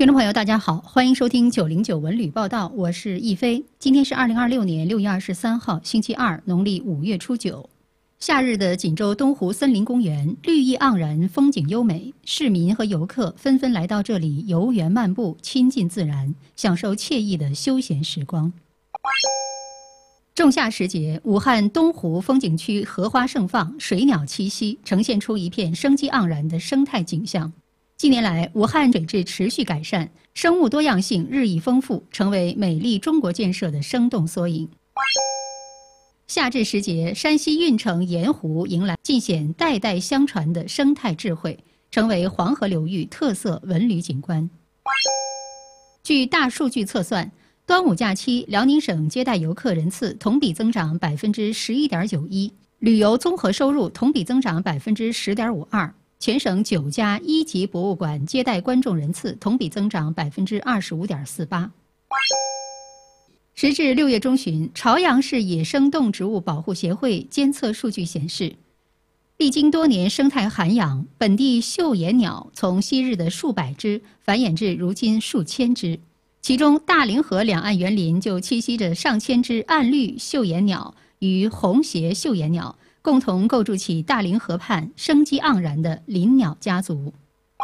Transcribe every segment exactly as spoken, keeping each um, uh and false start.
听众朋友大家好，欢迎收听九零九文旅报道，我是易飞。今天是二零二六年六月二十三号星期二，农历五月初九。夏日的锦州东湖森林公园绿意盎然，风景优美，市民和游客纷纷来到这里游园漫步，亲近自然，享受惬意的休闲时光。仲夏时节，武汉东湖风景区荷花盛放，水鸟栖息，呈现出一片生机盎然的生态景象。近年来，武汉水质持续改善，生物多样性日益丰富，成为美丽中国建设的生动缩影。夏至时节，山西运城盐湖迎来尽显代代相传的生态智慧，成为黄河流域特色文旅景观。据大数据测算，端午假期辽宁省接待游客人次同比增长百分之十一点九一，旅游综合收入同比增长百分之十点五二。全省九家一级博物馆接待观众人次同比增长百分之二十五点四八。时至六月中旬，朝阳市野生动植物保护协会监测数据显示，历经多年生态涵养，本地绣眼鸟从昔日的数百只繁衍至如今数千只，其中大凌河两岸园林就栖息着上千只暗绿绣眼鸟与红鞋绣眼鸟，共同构筑起大凌河畔生机盎然的林鸟家族，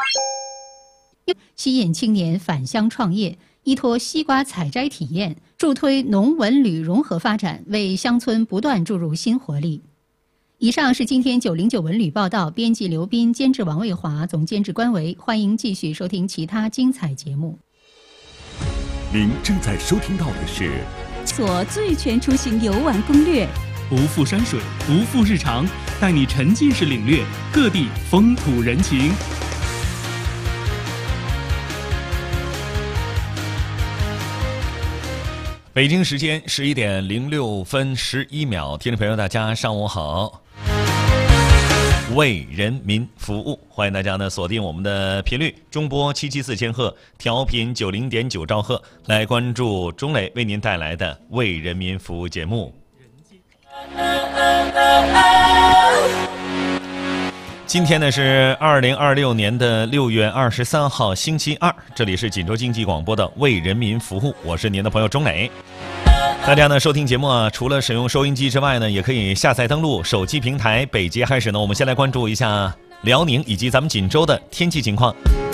吸引青年返乡创业，依托西瓜采摘体验，助推农文旅融合发展，为乡村不断注入新活力。以上是今天九零九文旅报道，编辑刘斌，监制王卫华，总监制关维。欢迎继续收听其他精彩节目。 您正在收听到的是所最全出行游玩攻略， 不负山水，不负日常，带你沉浸式领略各地风土人情。 北京时间十一点零六分十一秒，听众朋友大家上午好。为人民服务，欢迎大家呢锁定我们的频率，中波七七四千赫，调频九零点九兆赫，来关注钟磊为您带来的为人民服务节目。今天呢是二零二六年的六月二十三号星期二，这里是锦州经济广播的为人民服务，我是您的朋友钟磊。大家呢收听节目啊，除了使用收音机之外呢，也可以下载登录手机平台。北捷开始呢，我们先来关注一下辽宁以及咱们锦州的天气情况。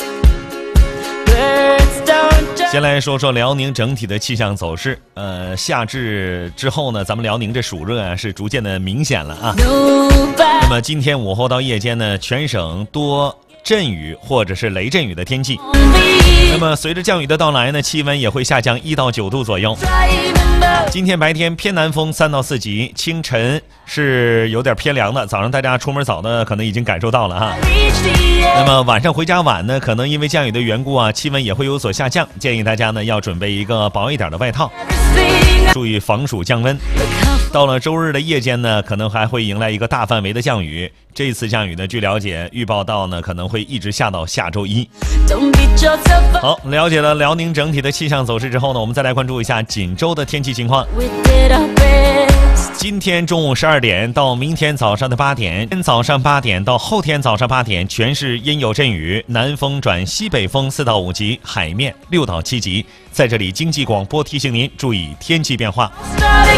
先来说说辽宁整体的气象走势。呃，夏至之后呢，咱们辽宁这暑热啊是逐渐的明显了啊。那么今天午后到夜间呢，全省多阵雨或者是雷阵雨的天气。那么随着降雨的到来呢，气温也会下降一到九度左右。今天白天偏南风三到四级，清晨是有点偏凉的，早上大家出门早呢，可能已经感受到了哈。那么晚上回家晚呢，可能因为降雨的缘故啊，气温也会有所下降，建议大家呢要准备一个薄一点的外套，注意防暑降温。到了周日的夜间呢，可能还会迎来一个大范围的降雨。这次降雨呢，据了解，预报到呢可能会一直下到下周一。好，了解了辽宁整体的气象走势之后呢，我们再来关注一下锦州的天气情况。今天中午十二点到明天早上的八点，今天早上八点到后天早上八点，全市阴有阵雨，南风转西北风四到五级，海面六到七级。在这里，经济广播提醒您注意天气变化。